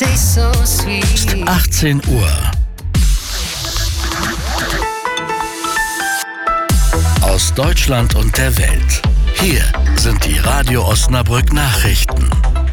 18 Uhr. Aus Deutschland und der Welt. Hier sind die Radio Osnabrück Nachrichten.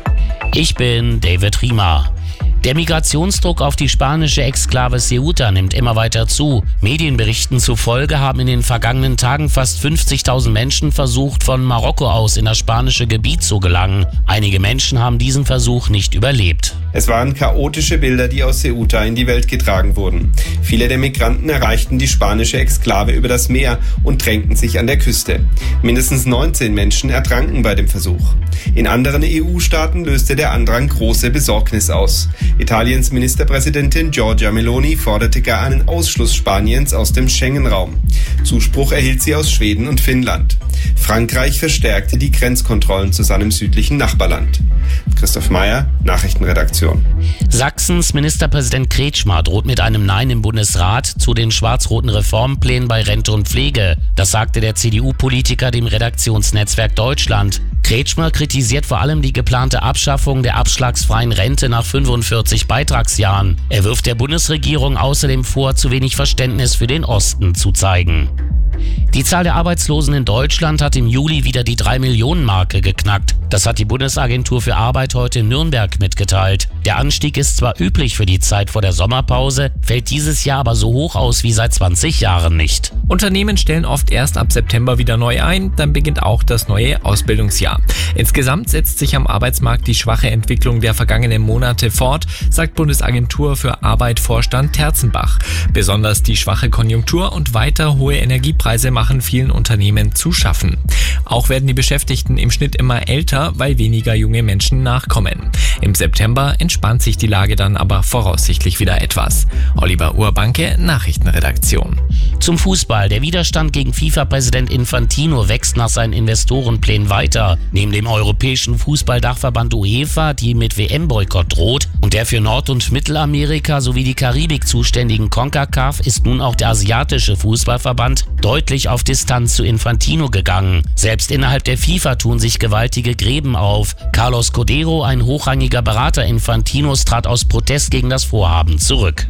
Ich bin David Riemer. Der Migrationsdruck auf die spanische Exklave Ceuta nimmt immer weiter zu. Medienberichten zufolge haben in den vergangenen Tagen fast 50.000 Menschen versucht, von Marokko aus in das spanische Gebiet zu gelangen. Einige Menschen haben diesen Versuch nicht überlebt. Es waren chaotische Bilder, die aus Ceuta in die Welt getragen wurden. Viele der Migranten erreichten die spanische Exklave über das Meer und drängten sich an der Küste. Mindestens 19 Menschen ertranken bei dem Versuch. In anderen EU-Staaten löste der Andrang große Besorgnis aus. Italiens Ministerpräsidentin Giorgia Meloni forderte gar einen Ausschluss Spaniens aus dem Schengen-Raum. Zuspruch erhielt sie aus Schweden und Finnland. Frankreich verstärkte die Grenzkontrollen zu seinem südlichen Nachbarland. Christoph Meyer, Nachrichtenredaktion. Sachsens Ministerpräsident Kretschmer droht mit einem Nein im Bundesrat zu den schwarz-roten Reformplänen bei Rente und Pflege. Das sagte der CDU-Politiker dem Redaktionsnetzwerk Deutschland. Kretschmer kritisiert vor allem die geplante Abschaffung der abschlagsfreien Rente nach 45 Beitragsjahren. Er wirft der Bundesregierung außerdem vor, zu wenig Verständnis für den Osten zu zeigen. Die Zahl der Arbeitslosen in Deutschland hat im Juli wieder die 3-Millionen-Marke geknackt. Das hat die Bundesagentur für Arbeit heute in Nürnberg mitgeteilt. Der Anstieg ist zwar üblich für die Zeit vor der Sommerpause, fällt dieses Jahr aber so hoch aus wie seit 20 Jahren nicht. Unternehmen stellen oft erst ab September wieder neu ein, dann beginnt auch das neue Ausbildungsjahr. Insgesamt setzt sich am Arbeitsmarkt die schwache Entwicklung der vergangenen Monate fort, sagt Bundesagentur für Arbeit Vorstand Terzenbach. Besonders die schwache Konjunktur und weiter hohe Energiepreise machen vielen Unternehmen zu schaffen. Auch werden die Beschäftigten im Schnitt immer älter, weil weniger junge Menschen nachkommen. Im September entspannt sich die Lage dann aber voraussichtlich wieder etwas. Oliver Urbanke, Nachrichtenredaktion. Zum Fußball. Der Widerstand gegen FIFA-Präsident Infantino wächst nach seinen Investorenplänen weiter. Neben dem europäischen Fußballdachverband UEFA, die mit WM-Boykott droht, und der für Nord- und Mittelamerika sowie die Karibik zuständigen CONCACAF, ist nun auch der asiatische Fußballverband deutlich auf Distanz zu Infantino gegangen. Selbst innerhalb der FIFA tun sich gewaltige Gräben auf. Carlos Codero, ein hochrangiger Berater Infantinos, trat aus Protest gegen das Vorhaben zurück.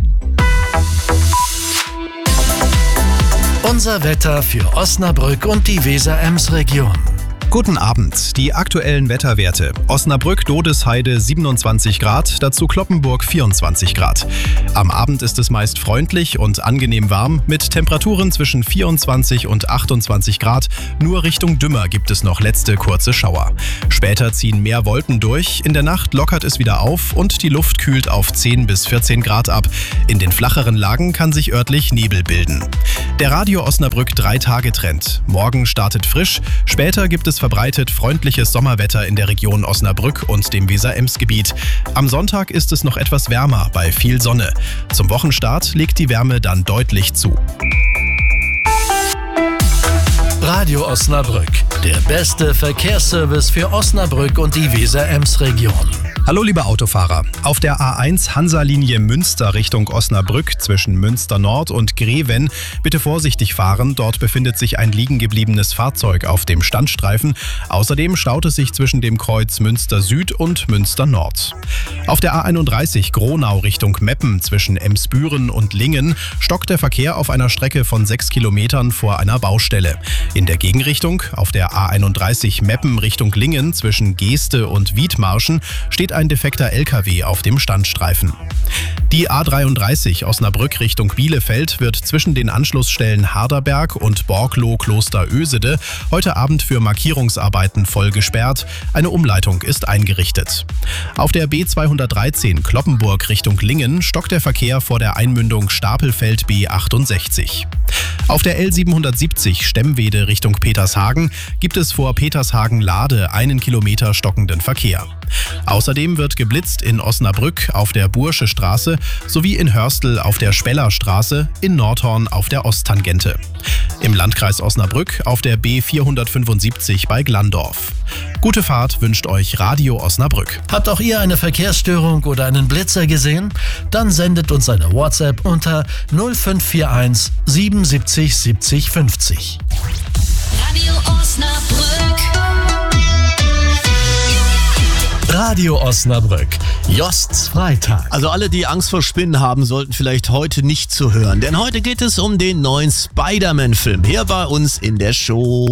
Unser Wetter für Osnabrück und die Weser-Ems-Region. Guten Abend, die aktuellen Wetterwerte. Osnabrück-Dodesheide 27 Grad, dazu Cloppenburg 24 Grad. Am Abend ist es meist freundlich und angenehm warm mit Temperaturen zwischen 24 und 28 Grad. Nur Richtung Dümmer gibt es noch letzte kurze Schauer. Später ziehen mehr Wolken durch, in der Nacht lockert es wieder auf und die Luft kühlt auf 10 bis 14 Grad ab. In den flacheren Lagen kann sich örtlich Nebel bilden. Der Radio Osnabrück 3-Tage-Trend. Morgen startet frisch, später gibt es verbreitet freundliches Sommerwetter in der Region Osnabrück und dem Weser-Ems-Gebiet. Am Sonntag ist es noch etwas wärmer bei viel Sonne. Zum Wochenstart legt die Wärme dann deutlich zu. Radio Osnabrück, der beste Verkehrsservice für Osnabrück und die Weser-Ems-Region. Hallo liebe Autofahrer, auf der A1 Hansa-Linie Münster Richtung Osnabrück zwischen Münster Nord und Greven bitte vorsichtig fahren, dort befindet sich ein liegen gebliebenes Fahrzeug auf dem Standstreifen. Außerdem staut es sich zwischen dem Kreuz Münster Süd und Münster Nord. Auf der A31 Gronau Richtung Meppen zwischen Emsbüren und Lingen stockt der Verkehr auf einer Strecke von 6 Kilometern vor einer Baustelle. In der Gegenrichtung, auf der A31 Meppen Richtung Lingen zwischen Geeste und Wiedmarschen, steht ein defekter LKW auf dem Standstreifen. Die A33 Osnabrück Richtung Bielefeld wird zwischen den Anschlussstellen Harderberg und Borglow-Kloster-Ösede heute Abend für Markierungsarbeiten voll gesperrt. Eine Umleitung ist eingerichtet. Auf der B213 Cloppenburg Richtung Lingen stockt der Verkehr vor der Einmündung Stapelfeld B68. Auf der L770 Stemmwede Richtung Petershagen gibt es vor Petershagen-Lade 1 Kilometer stockenden Verkehr. Außerdem wird geblitzt in Osnabrück auf der Bursche Straße sowie in Hörstel auf der Speller Straße, in Nordhorn auf der Osttangente. Im Landkreis Osnabrück auf der B475 bei Glandorf. Gute Fahrt wünscht euch Radio Osnabrück. Habt auch ihr eine Verkehrsstörung oder einen Blitzer gesehen? Dann sendet uns eine WhatsApp unter 0541 77 70 50. Radio Osnabrück. Radio Osnabrück Josts Freitag. Also alle, die Angst vor Spinnen haben, sollten vielleicht heute nicht zuhören. Denn heute geht es um den neuen Spider-Man-Film hier bei uns in der Show.